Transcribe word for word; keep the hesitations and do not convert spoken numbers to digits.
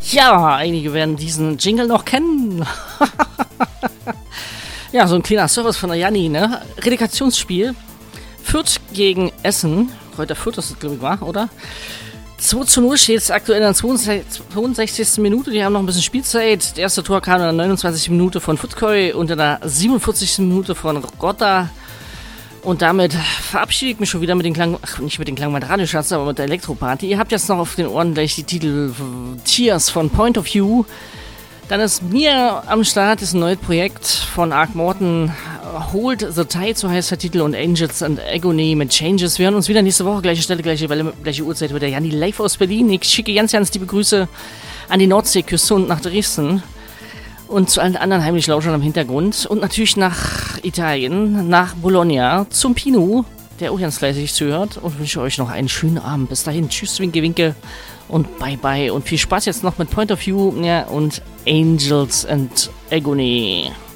Ja, einige werden diesen Jingle noch kennen. Ja, so ein kleiner Service von der Janni, ne? Relegationsspiel. Fürth gegen Essen. Heute Fürth ist es, glaube ich, war, oder? zwei zu null steht es aktuell in der zweiundsechzigsten Minute. Die haben noch ein bisschen Spielzeit. Das erste Tor kam in der neunundzwanzigsten Minute von Futkoi und in der siebenundvierzigsten Minute von Rotta. Und damit verabschiede ich mich schon wieder mit den Klang, ach, nicht mit den Klang meiner Radioschatze, aber mit der Elektroparty. Ihr habt jetzt noch auf den Ohren gleich die Titel Tears von Point of View. Dann ist mir am Start ist ein neues Projekt von Ark Morton. Hold the Tide, so heißt der Titel, und Angels and Agony mit Changes. Wir hören uns wieder nächste Woche, gleiche Stelle, gleiche Welle, gleiche Uhrzeit mit der Janni live aus Berlin. Ich schicke ganz, ganz liebe Grüße an die Nordseeküste und nach Dresden. Und zu allen anderen heimlich Lauschern im Hintergrund. Und natürlich nach Italien, nach Bologna, zum Pino, der auch ganz fleißig zuhört. Und wünsche euch noch einen schönen Abend. Bis dahin, tschüss, winke, winke und bye, bye. Und viel Spaß jetzt noch mit Point of View, ja, und Angels and Agony.